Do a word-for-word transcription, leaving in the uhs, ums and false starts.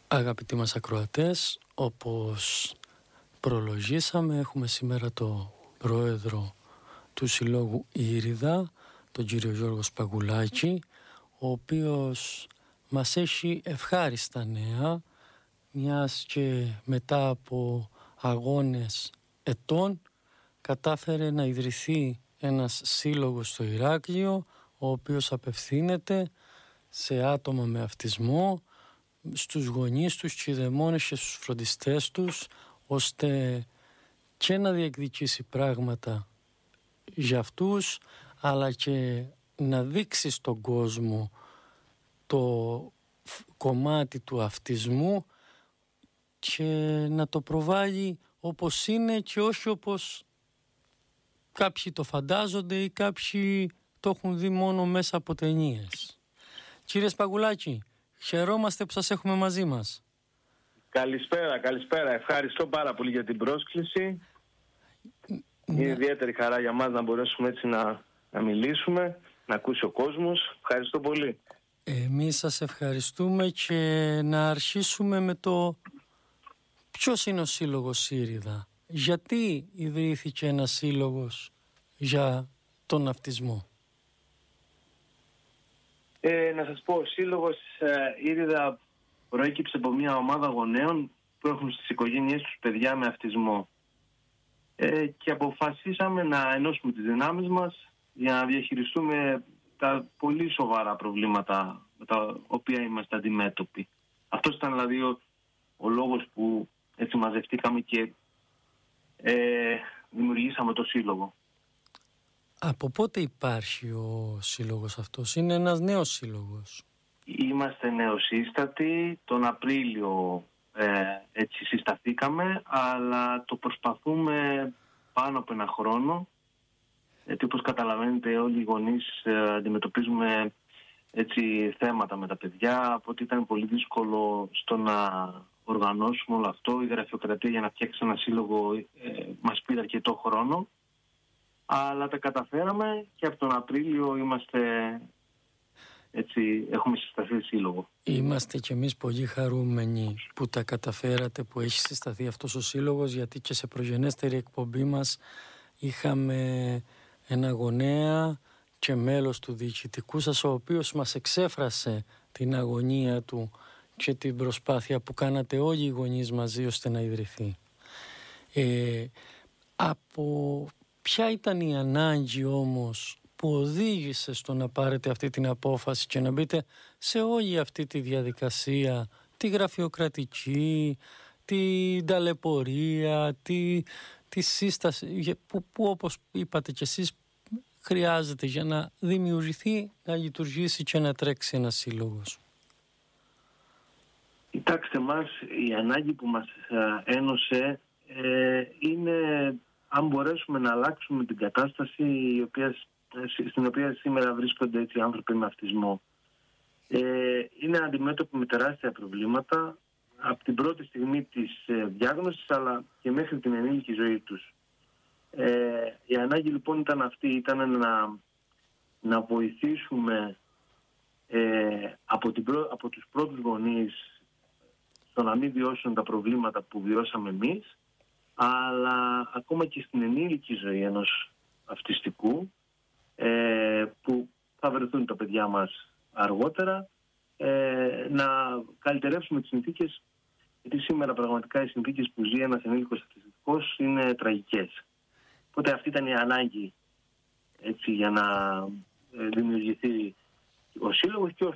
Αγαπητοί μας ακροατές, όπως προλογίσαμε, έχουμε σήμερα το πρόεδρο του Συλλόγου Ήριδα, τον κύριο Γιώργο Σπαγουλάκη, ο οποίος μας έχει ευχάριστα νέα, μιας και μετά από αγώνες ετών κατάφερε να ιδρυθεί ένας σύλλογος στο Ηράκλειο, ο οποίος απευθύνεται σε άτομα με αυτισμό, στους γονείς τους, κηδεμόνες και στους φροντιστές τους, ώστε και να διεκδικήσει πράγματα για αυτούς, αλλά και να δείξει στον κόσμο το κομμάτι του αυτισμού και να το προβάλλει όπως είναι και όχι όπως κάποιοι το φαντάζονται ή κάποιοι το έχουν δει μόνο μέσα από ταινίες. Κύριε Σπαγουλάκη, χαιρόμαστε που σας έχουμε μαζί μας. Καλησπέρα, καλησπέρα. Ευχαριστώ πάρα πολύ για την πρόσκληση. Ναι. Είναι ιδιαίτερη χαρά για μας να μπορέσουμε έτσι να, να μιλήσουμε, να ακούσει ο κόσμος. Ευχαριστώ πολύ. Εμείς σας ευχαριστούμε και να αρχίσουμε με το ποιος είναι ο Σύλλογος Ήριδα. Γιατί ιδρύθηκε ένας σύλλογος για τον αυτισμό? Ε, να σας πω, ο Σύλλογος ε, Ήριδα προέκυψε από μια ομάδα γονέων που έχουν στις οικογένειές τους παιδιά με αυτισμό. Ε, και αποφασίσαμε να ενώσουμε τις δυνάμεις μας για να διαχειριστούμε τα πολύ σοβαρά προβλήματα με τα οποία είμαστε αντιμέτωποι. Αυτός ήταν δηλαδή ο, ο λόγος που έτσι μαζευτήκαμε και ε, δημιουργήσαμε το Σύλλογο. Από πότε υπάρχει ο σύλλογος αυτός? Είναι ένας νέος σύλλογος. Είμαστε νεοσύστατοι. Τον Απρίλιο ε, έτσι συσταθήκαμε, αλλά το προσπαθούμε πάνω από ένα χρόνο. Γιατί όπως καταλαβαίνετε όλοι οι γονείς ε, αντιμετωπίζουμε έτσι θέματα με τα παιδιά, οπότε ήταν πολύ δύσκολο στο να οργανώσουμε όλο αυτό. Η γραφειοκρατία για να φτιάξει ένα σύλλογο ε, μας πήρε αρκετό χρόνο. Αλλά τα καταφέραμε και από τον Απρίλιο είμαστε έτσι, έχουμε συσταθεί σύλλογο. Είμαστε κι εμείς πολύ χαρούμενοι που τα καταφέρατε, που έχει συσταθεί αυτός ο σύλλογος, γιατί και σε προγενέστερη εκπομπή μας είχαμε ένα γονέα και μέλος του διοικητικού σας, ο οποίος μας εξέφρασε την αγωνία του και την προσπάθεια που κάνατε όλοι οι γονείς μαζί ώστε να ιδρυθεί. Ε, από ποια ήταν η ανάγκη όμως που οδήγησε στο να πάρετε αυτή την απόφαση και να μπείτε σε όλη αυτή τη διαδικασία, τη γραφειοκρατική, την ταλαιπωρία, τη, τη σύσταση που, που όπως είπατε κι εσείς χρειάζεται για να δημιουργηθεί, να λειτουργήσει και να τρέξει ένας σύλλογος? Κοιτάξτε μας, η ανάγκη που μας ένωσε ε, είναι αν μπορέσουμε να αλλάξουμε την κατάσταση η οποία, στην οποία σήμερα βρίσκονται έτσι άνθρωποι με αυτισμό. Ε, είναι αντιμέτωποι με τεράστια προβλήματα από την πρώτη στιγμή της ε, διάγνωσης, αλλά και μέχρι την ενήλικη ζωή τους. Ε, η ανάγκη λοιπόν ήταν αυτή, ήταν να, να βοηθήσουμε ε, από, την πρω, από τους πρώτους γονείς στο να μην βιώσουν τα προβλήματα που βιώσαμε εμείς, αλλά ακόμα και στην ενήλικη ζωή ενός αυτιστικού, ε, που θα βρεθούν τα παιδιά μας αργότερα, ε, να καλυτερεύσουμε τις συνθήκες, γιατί σήμερα πραγματικά οι συνθήκες που ζει ένας ενήλικος αυτιστικός είναι τραγικές. Οπότε αυτή ήταν η ανάγκη έτσι, για να δημιουργηθεί ο Σύλλογος και ως